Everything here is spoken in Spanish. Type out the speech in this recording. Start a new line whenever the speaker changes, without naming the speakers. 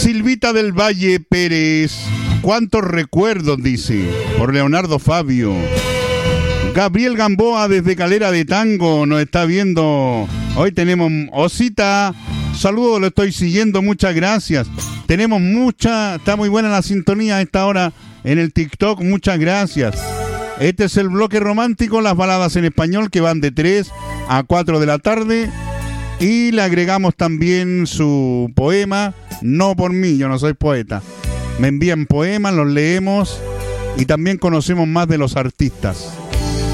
Silvita del Valle Pérez, cuántos recuerdos, dice, por Leonardo Fabio. Gabriel Gamboa desde Calera de Tango nos está viendo. Hoy tenemos Osita, saludos, lo estoy siguiendo, muchas gracias. Tenemos está muy buena la sintonía a esta hora en el TikTok, muchas gracias. Este es el bloque romántico, las baladas en español que van de 3 a 4 de la tarde. Y le agregamos también su poema, no por mí, yo no soy poeta. Me envían poemas, los leemos y también conocemos más de los artistas.